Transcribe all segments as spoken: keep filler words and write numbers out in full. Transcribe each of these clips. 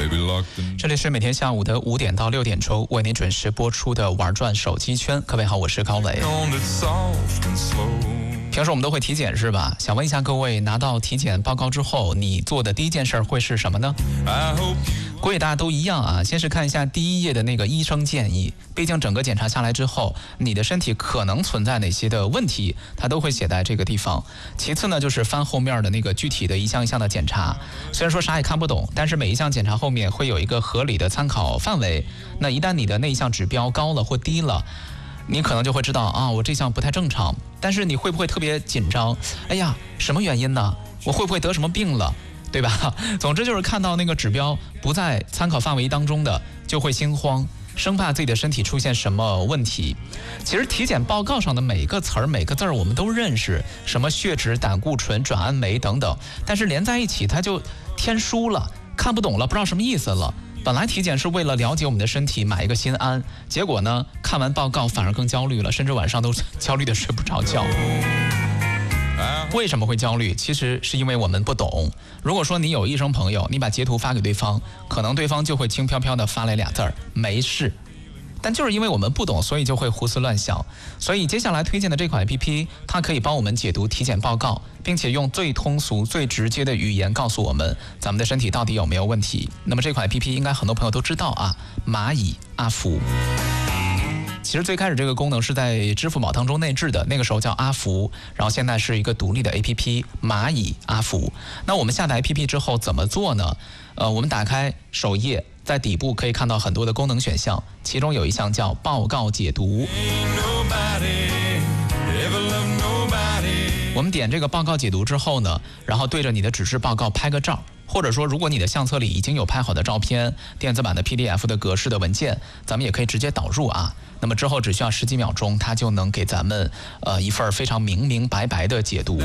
这里是每天下午的五点到六点钟为您准时播出的玩转手机圈。各位好，我是高磊。平时我们都会体检是吧？想问一下各位，拿到体检报告之后，你做的第一件事会是什么呢？估计大家都一样啊。先是看一下第一页的那个医生建议，毕竟整个检查下来之后，你的身体可能存在哪些的问题，它都会写在这个地方。其次呢，就是翻后面的那个具体的一项一项的检查。虽然说啥也看不懂，但是每一项检查后面会有一个合理的参考范围。那一旦你的那一项指标高了或低了，你可能就会知道啊，我这项不太正常。但是你会不会特别紧张？哎呀，什么原因呢？我会不会得什么病了？对吧？总之就是看到那个指标不在参考范围当中的，就会心慌，生怕自己的身体出现什么问题。其实体检报告上的每个词儿、每个字儿我们都认识，什么血脂、胆固醇、转氨酶等等，但是连在一起它就天书了，看不懂了，不知道什么意思了。本来体检是为了了解我们的身体，买一个心安，结果呢，看完报告反而更焦虑了，甚至晚上都焦虑的睡不着觉。为什么会焦虑？其实是因为我们不懂。如果说你有医生朋友，你把截图发给对方，可能对方就会轻飘飘的发来俩字儿，没事。但就是因为我们不懂，所以就会胡思乱想。所以接下来推荐的这款 A P P， 它可以帮我们解读体检报告，并且用最通俗、最直接的语言告诉我们咱们的身体到底有没有问题。那么这款 A P P 应该很多朋友都知道啊，蚂蚁阿福。其实最开始这个功能是在支付宝当中内置的，那个时候叫阿福，然后现在是一个独立的 A P P 蚂蚁阿福。那我们下载 A P P 之后怎么做呢？呃，我们打开首页，在底部可以看到很多的功能选项，其中有一项叫报告解读。我们点这个报告解读之后呢，然后对着你的纸质报告拍个照，或者说如果你的相册里已经有拍好的照片、电子版的 P D F 的格式的文件，咱们也可以直接导入啊。那么之后只需要十几秒钟，它就能给咱们呃一份非常明明白白的解读。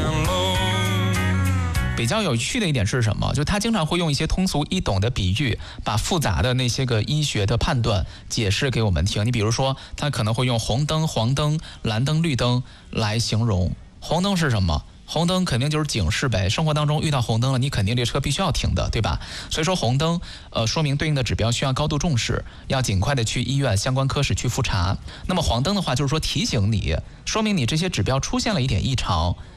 比较有趣的一点是什么？就他经常会用一些通俗易懂的比喻，把复杂的那些个医学的判断解释给我们听。你比如说，他可能会用红灯、黄灯、蓝灯、绿灯来形容。红灯是什么？红灯肯定就是警示呗，生活当中遇到红灯了，你肯定这车必须要停的，对吧？所以说红灯，呃，说明对应的指标需要高度重视，要尽快的去医院相关科室去复查。那么黄灯的话，就是说提醒你，说明你这些指标出现了一点异常。